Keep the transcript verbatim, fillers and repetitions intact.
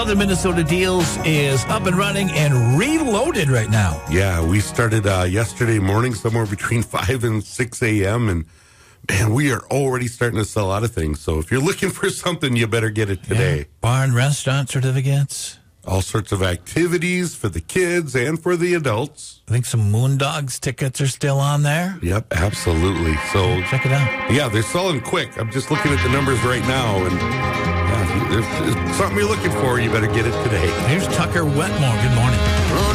Southern Minnesota Deals is up and running and reloaded right now. Yeah, we started uh, yesterday morning somewhere between five and six a.m. And, man, we are already starting to sell out of things. So if you're looking for something, you better get it today. Yeah. Bar and restaurant certificates. All sorts of activities for the kids and for the adults. I think some Moondogs tickets are still on there. Yep, absolutely. So check it out. Yeah, they're selling quick. I'm just looking at the numbers right now, and yeah, if, you, if it's something you're looking for, you better get it today. Here's Tucker Wetmore. Good morning.